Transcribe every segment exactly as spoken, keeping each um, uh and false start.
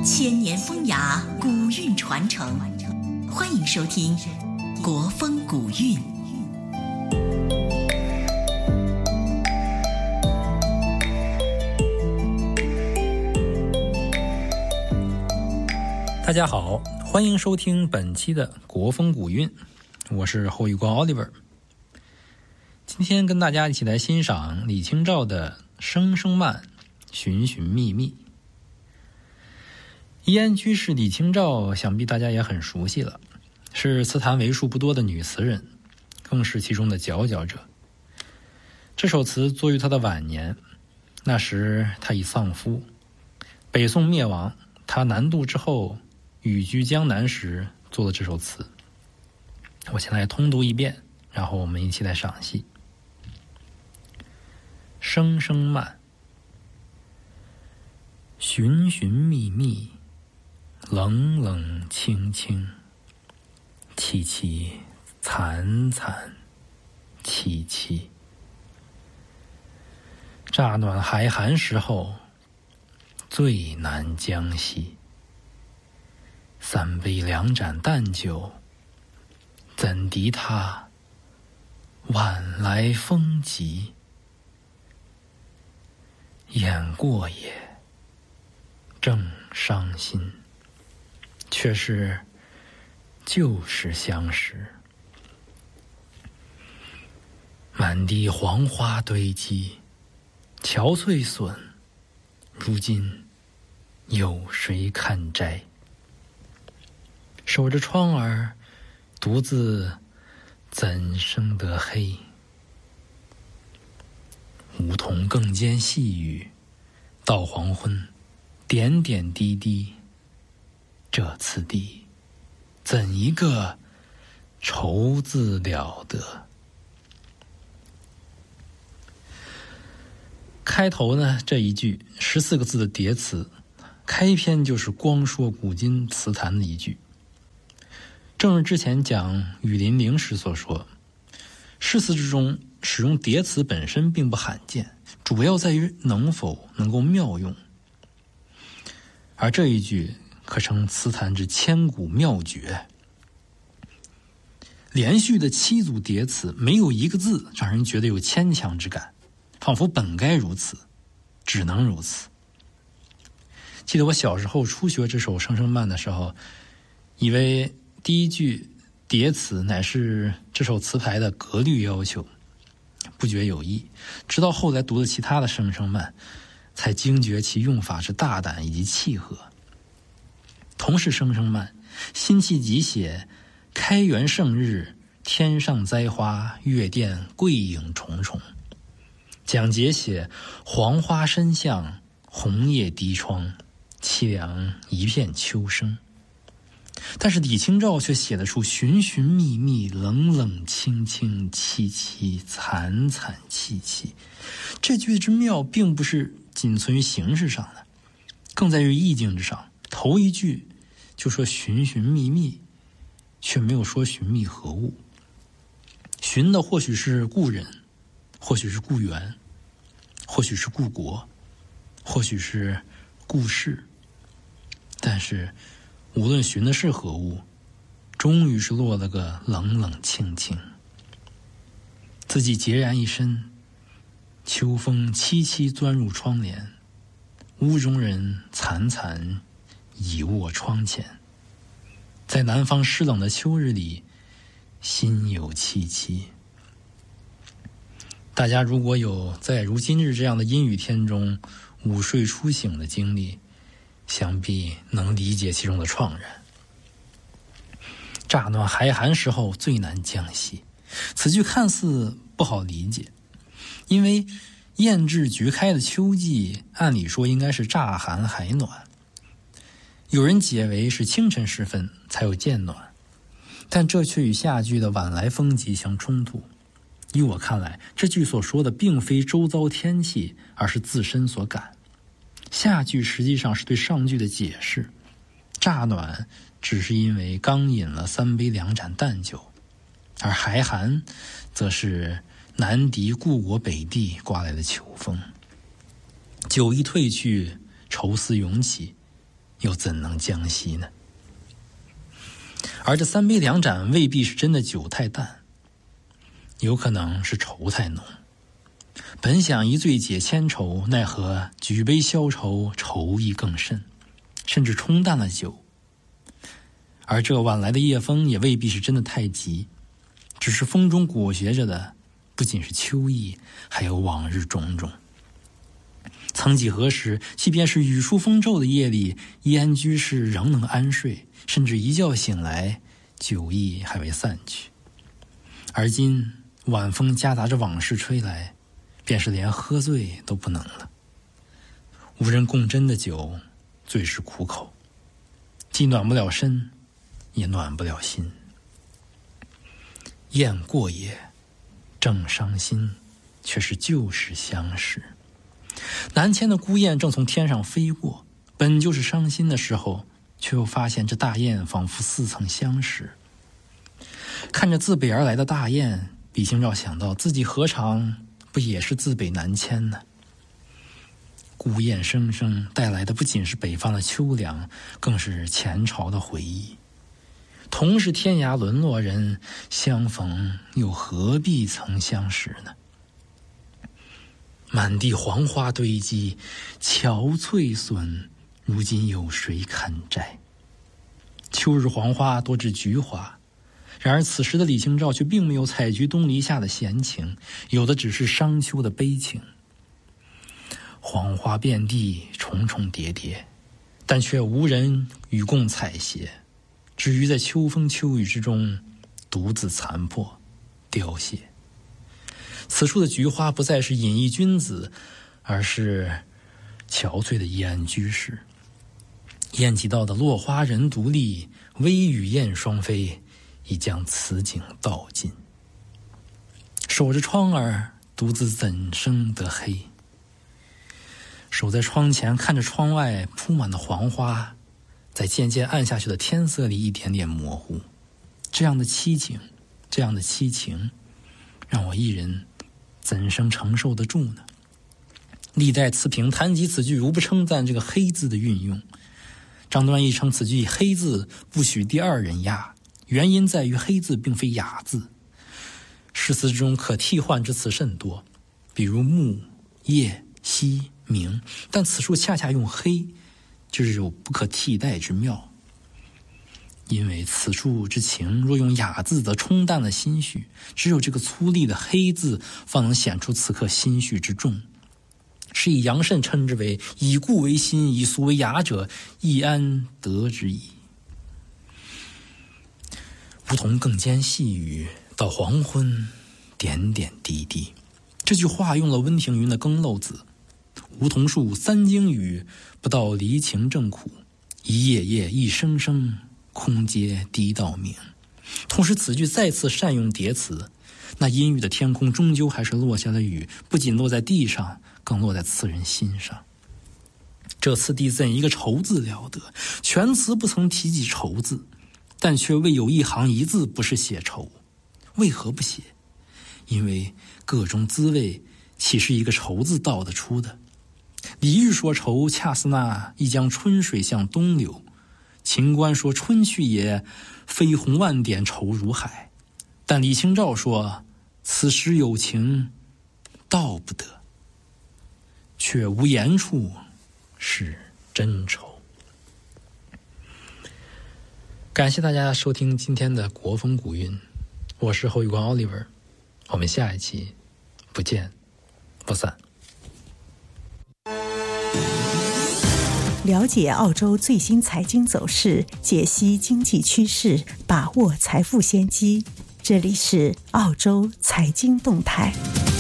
千年风雅，古韵传承。欢迎收听《国风古韵》。 大家好，欢迎收听本期的《国风古韵》，我是后羿光 Oliver。今天跟大家一起来欣赏李清照的《声声慢·寻寻觅觅》。宜安居士李清照，想必大家也很熟悉了，是词坛为数不多的女词人，更是其中的佼佼者。这首词作于她的晚年，那时她已丧夫，北宋灭亡，她南渡之后寓居江南时做的这首词。我先来通读一遍，然后我们一起来赏析。声声慢，寻寻觅觅，冷冷清清，凄凄惨惨戚戚。乍暖还寒时候，最难将息。三杯两盏淡酒，怎敌他晚来风急。眼过也，正伤心，却是旧时相识。满地黄花堆积，憔悴损，如今有谁堪摘？守着窗儿，独自怎生得黑？梧桐更兼细雨，到黄昏，点点滴滴。这次第，怎一个愁字了得！开头呢，这一句十四个字的叠词，开篇就是光说古今词坛的一句。正如之前讲雨霖铃时所说，诗词之中使用叠词本身并不罕见，主要在于能否能够妙用。而这一句可称词坛之千古妙绝。连续的七组叠词，没有一个字让人觉得有牵强之感，仿佛本该如此，只能如此。记得我小时候初学这首《声声慢》的时候，以为第一句叠词乃是这首词牌的格律要求，不觉有异。直到后来读了其他的《声声慢》，才惊觉其用法之大胆以及契合。同是《声声慢》，辛弃疾写开元盛日，天上栽花，月殿桂影重重；蒋捷写黄花深巷，红叶低窗，凄凉一片秋声。但是李清照却写得出寻寻觅觅，冷冷清清，凄凄惨惨戚戚。这句之妙并不是仅存于形式上的，更在于意境之上。头一句就说寻寻觅觅，却没有说寻觅何物。寻的或许是故人，或许是故园，或许是故国，或许是故事，但是无论寻的是何物，终于是落了个冷冷清清。自己孑然一身，秋风凄凄钻入窗帘，屋中人惨惨倚卧窗前。在南方湿冷的秋日里，心有戚戚。大家如果有在如今日这样的阴雨天中午睡初醒的经历，想必能理解其中的怆然。乍暖还寒时候，最难将息。此句看似不好理解，因为雁至菊开的秋季，按理说应该是乍寒还暖，有人解为是清晨时分才有渐暖，但这却与下句的晚来风急相冲突。依我看来，这句所说的并非周遭天气，而是自身所感。下句实际上是对上句的解释，乍暖只是因为刚饮了三杯两盏淡酒，而还寒则是南敌故国北地刮来的秋风。酒一退去，愁思涌起， 又怎能将息呢？而这三杯两盏未必是真的酒太淡，有可能是愁太浓。本想一醉解千愁，奈何举杯消愁，愁意更甚，甚至冲淡了酒。而这晚来的夜风也未必是真的太急，只是风中裹挟着的不仅是秋意，还有往日种种。曾几何时，即便是雨疏风骤的夜里，易安居士仍能安睡，甚至一觉醒来，酒意还未散去。而今晚风夹杂着往事吹来，便是连喝醉都不能了。无人共斟的酒，最是苦口，既暖不了身，也暖不了心。雁过也，正伤心，却是旧时相识。南迁的孤雁正从天上飞过，本就是伤心的时候，却又发现这大雁仿佛似曾相识。看着自北而来的大雁，李清照想到自己何尝不也是自北南迁呢？孤雁声声带来的不仅是北方的秋凉，更是前朝的回忆。同是天涯沦落人，相逢又何必曾相识呢？满地黄花堆积，憔悴损，如今有谁堪摘？秋日黄花多指菊花，然而此时的李清照却并没有采菊东篱下的闲情，有的只是伤秋的悲情。黄花遍地，重重叠叠，但却无人与共采撷，至于在秋风秋雨之中独自残破凋谢。此处的菊花不再是隐逸君子，而是憔悴的易安居士。晏几道的落花人独立，微雨燕双飞，已将此景道尽。守着窗儿，独自怎生得黑？守在窗前，看着窗外铺满的黄花，在渐渐暗下去的天色里一点点模糊。这样的凄景，这样的凄情，让我一人怎生承受得住呢？历代词评谈及此句，无不称赞这个黑字的运用。张端义称此句黑字不许第二人押，原因在于黑字并非雅字。诗词之中可替换之词甚多，比如木、叶、溪、明，但此处恰恰用黑，就是有不可替代之妙。因为此处之情若用雅字，则冲淡了心绪，只有这个粗粝的黑字方能显出此刻心绪之重。是以杨慎称之为以故为新，以俗为雅者，易安得之矣。梧桐更兼细雨，到黄昏点点滴滴。这句话用了温庭筠的更漏字，梧桐树三经雨，不到离情正苦，一夜夜一声声，空阶滴到明。同时此句再次善用叠词，那阴郁的天空终究还是落下了雨，不仅落在地上，更落在词人心上。这次第怎一个愁字了得，全词不曾提及愁字，但却未有一行一字不是写愁。为何不写？因为各种滋味岂是一个愁字道得出的？李煜说愁，恰似那一江春水向东流；秦观说春去也，飞鸿万点愁如海。但李清照说此时有情道不得，却无言处是真愁。感谢大家收听今天的国风古韵，我是侯宇光 Oliver， 我们下一期不见不散。 了解澳洲最新财经走势，解析经济趋势，把握财富先机。这里是澳洲财经动态。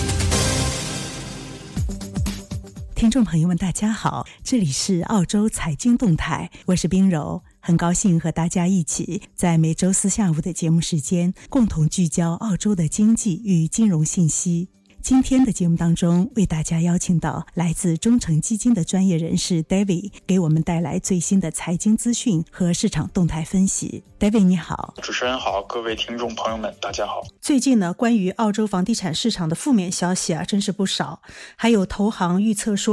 听众朋友们大家好，这里是澳洲财经动态，我是冰柔，很高兴和大家一起在每周四下午的节目时间共同聚焦澳洲的经济与金融信息。今天的节目当中，为大家邀请到来自中诚基金的专业人士 David， 给我们带来最新的财经资讯和市场动态分析。David 你好。 主持人好，各位听众朋友们大家好。 最近呢，关于澳洲房地产市场的负面消息啊，真是不少。还有投行预测说，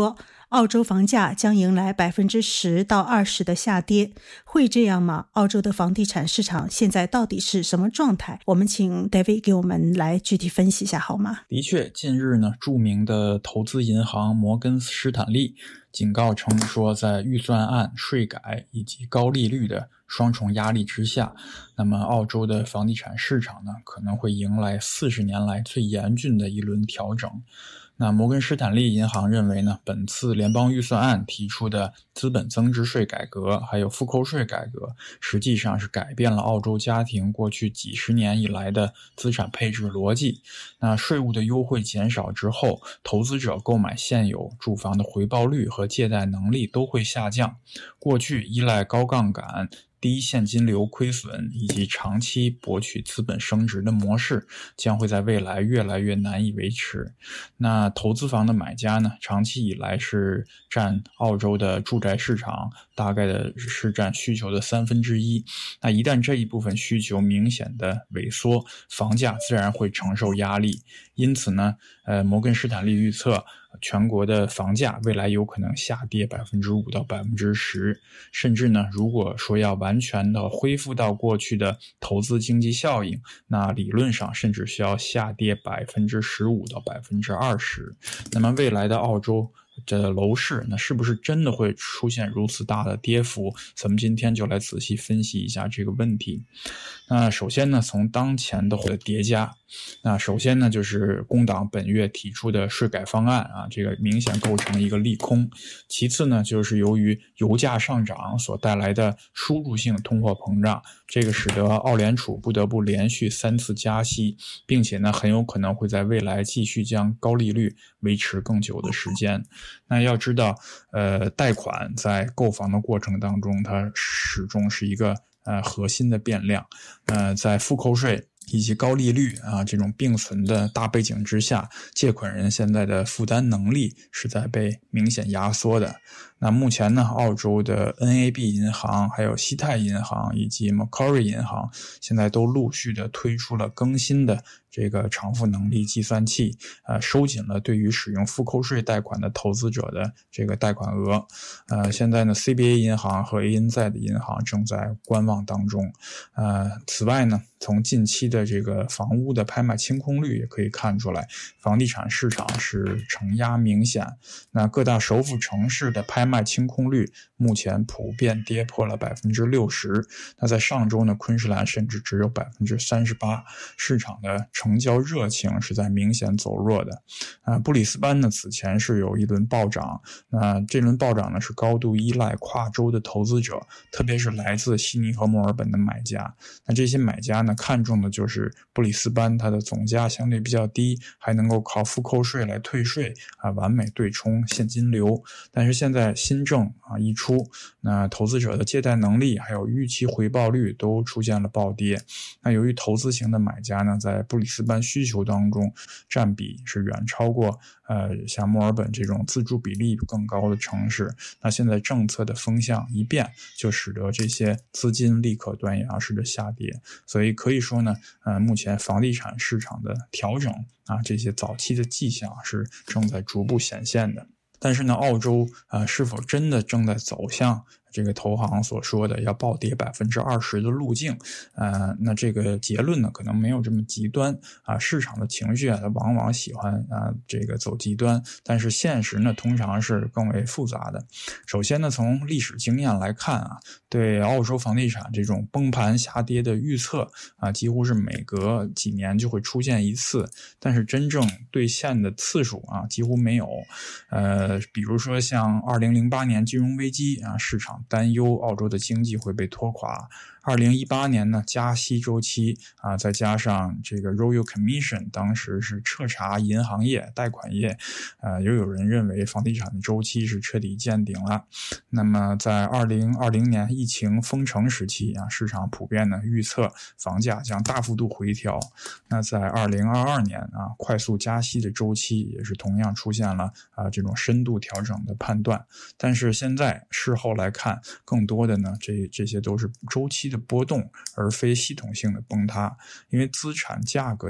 澳洲房价将迎来百分之十到二十的下跌，会这样吗？澳洲的房地产市场现在到底是什么状态？我们请 David 给我们来具体分析一下好吗？ 的确，近日呢，著名的投资银行摩根士坦利警告称说，在预算案、税改以及高利率的双重压力之下，那么澳洲的房地产市场呢，可能会迎来四十年来最严峻的一轮调整。那摩根士坦利银行认为呢，本次联邦预算案提出的资本增值税改革还有复扣税改革，实际上是改变了澳洲家庭过去几十年以来的资产配置逻辑。那税务的优惠减少之后，投资者购买现有住房的回报率和借贷能力都会下降。过去依赖高杠杆、低现金流亏损以及长期博取资本升值的模式将会在未来越来越难以维持。那投资房的买家呢，长期以来是占澳洲的住宅市场大概的是占需求的三分之一。那一旦这一部分需求明显的萎缩，房价自然会承受压力。因此呢，呃，摩根士坦利预测全国的房价未来有可能下跌 百分之五 到 百分之十， 甚至呢，如果说要完全的恢复到过去的投资经济效应，那理论上甚至需要下跌 百分之十五 到 百分之二十。 那么未来的澳洲这楼市那是不是真的会出现如此大的跌幅？咱们今天就来仔细分析一下这个问题。那首先呢，从当前的叠加，那首先呢就是工党本月提出的税改方案啊，这个明显构成一个利空。其次呢，就是由于油价上涨所带来的输入性通货膨胀，这个使得澳联储不得不连续三次加息，并且呢很有可能会在未来继续将高利率维持更久的时间。那要知道，呃，贷款在购房的过程当中，它始终是一个呃核心的变量。呃，在复扣税以及高利率啊这种并存的大背景之下，借款人现在的负担能力是在被明显压缩的。那目前呢，澳洲的 N A B 银行、还有西泰银行以及 Macquarie 银行现在都陆续的推出了更新的这个偿付能力计算器，呃，收紧了对于使用复扣税贷款的投资者的这个贷款额。呃，现在呢 C B A 银行和 A N Z 的银行正在观望当中。呃，此外呢，从近期的这个房屋的拍卖清空率也可以看出来，房地产市场是承压明显。那各大首府城市的拍卖清空率目前普遍跌破了 百分之六十。那在上周呢，昆士兰甚至只有 百分之三十八， 市场的成交热情是在明显走弱的。啊，布里斯班呢此前是有一轮暴涨，那这轮暴涨呢是高度依赖跨州的投资者，特别是来自悉尼和墨尔本的买家。那这些买家呢看重的就是布里斯班它的总价相对比较低，还能够靠复扣税来退税啊，完美对冲现金流。但是现在新政啊一出，那投资者的借贷能力还有预期回报率都出现了暴跌。那由于投资型的买家呢，在布里斯班需求当中占比是远超过呃像墨尔本这种自住比例更高的城市。那现在政策的风向一变，就使得这些资金立刻断崖式的下跌。所以可以说呢，呃，目前房地产市场的调整啊，这些早期的迹象是正在逐步显现的。但是呢，澳洲啊、呃，是否真的正在走向这个投行所说的要暴跌 百分之二十 的路径？呃，那这个结论呢，可能没有这么极端啊。市场的情绪啊，它往往喜欢啊这个走极端，但是现实呢，通常是更为复杂的。首先呢，从历史经验来看啊，对澳洲房地产这种崩盘下跌的预测啊，几乎是每隔几年就会出现一次，但是真正兑现的次数啊，几乎没有。呃，比如说像二零零八年金融危机啊，市场担忧澳洲的经济会被拖垮。二零一八年呢，加息周期啊，再加上这个 Royal Commission 当时是彻查银行业、贷款业，呃，又有人认为房地产的周期是彻底见顶了。那么在二零二零年疫情封城时期啊，市场普遍呢预测房价将大幅度回调。那在二零二二年啊，快速加息的周期也是同样出现了啊这种深度调整的判断。但是现在事后来看，更多的呢，这这些都是周期的波动，而非系统性的崩塌。因为资产价格的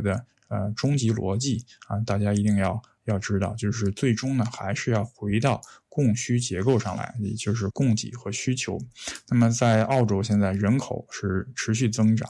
呃终极逻辑啊，大家一定要要知道，就是最终呢还是要回到供需结构上来，也就是供给和需求。那么在澳洲现在人口是持续增长，